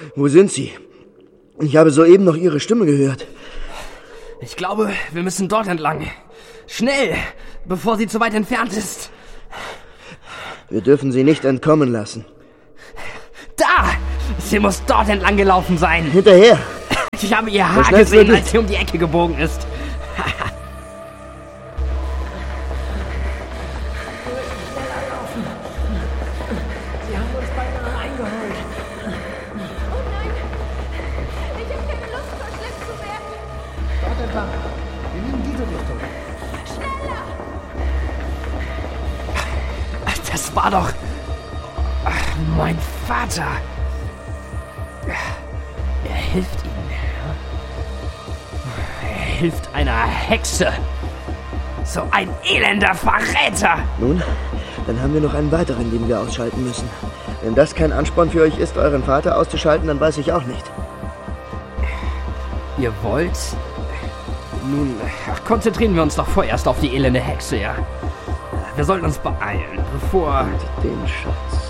Wo sind Sie? Ich habe soeben noch Ihre Stimme gehört. Ich glaube, wir müssen dort entlang. Schnell, bevor sie zu weit entfernt ist. Wir dürfen sie nicht entkommen lassen. Da! Sie muss dort entlang gelaufen sein. Hinterher! Ich habe ihr Haar gesehen, als sie um die Ecke gebogen ist. Sie haben uns beinahe eingeholt. Oh nein! Ich habe keine Lust, verschleppt zu werden. Dort entlang. Wir nehmen diese Richtung. Schneller! Das war doch... mein Vater. Er hilft ihnen. Er hilft einer Hexe. So ein elender Verräter. Nun, dann haben wir noch einen weiteren, den wir ausschalten müssen. Wenn das kein Ansporn für euch ist, euren Vater auszuschalten, dann weiß ich auch nicht. Ihr wollt? Nun, konzentrieren wir uns doch vorerst auf die elende Hexe, ja? Wir sollten uns beeilen, bevor... Und den Schatz.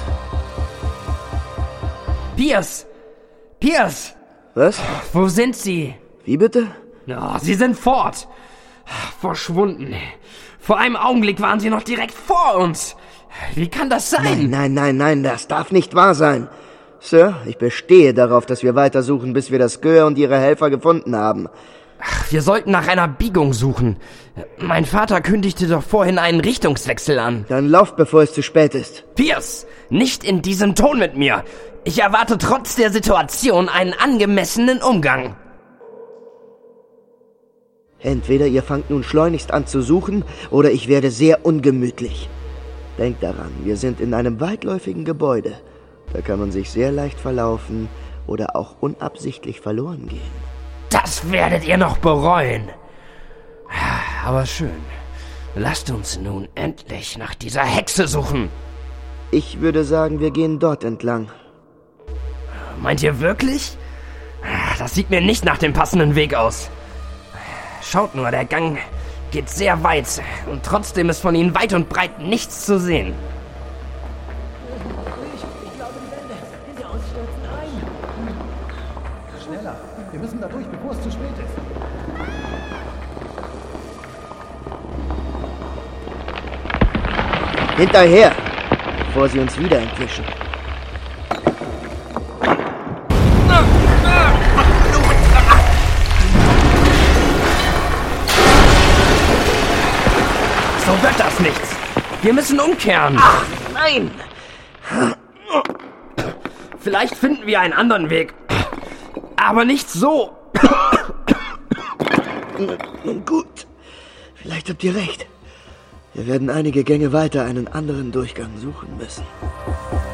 Pierce! Pierce! Was? Wo sind Sie? Wie bitte? Oh, Sie sind fort. Verschwunden. Vor einem Augenblick waren Sie noch direkt vor uns. Wie kann das sein? Nein, das darf nicht wahr sein. Sir, ich bestehe darauf, dass wir weitersuchen, bis wir das Gör und ihre Helfer gefunden haben. Wir sollten nach einer Biegung suchen. Mein Vater kündigte doch vorhin einen Richtungswechsel an. Dann lauft, bevor es zu spät ist. Pierce, nicht in diesem Ton mit mir. Ich erwarte trotz der Situation einen angemessenen Umgang. Entweder ihr fangt nun schleunigst an zu suchen, oder ich werde sehr ungemütlich. Denkt daran, wir sind in einem weitläufigen Gebäude. Da kann man sich sehr leicht verlaufen oder auch unabsichtlich verloren gehen. Das werdet ihr noch bereuen. Aber schön. Lasst uns nun endlich nach dieser Hexe suchen. Ich würde sagen, wir gehen dort entlang. Meint ihr wirklich? Das sieht mir nicht nach dem passenden Weg aus. Schaut nur, der Gang geht sehr weit und trotzdem ist von ihnen weit und breit nichts zu sehen. Ich glaube, die Wände hinter uns stürzen ein. Schneller. Wir müssen da durch, bevor es zu spät ist. Hinterher, bevor sie uns wieder entwischen. So wird das nichts. Wir müssen umkehren. Ach, nein! Vielleicht finden wir einen anderen Weg. Aber nicht so. Nun gut, vielleicht habt ihr recht. Wir werden einige Gänge weiter einen anderen Durchgang suchen müssen.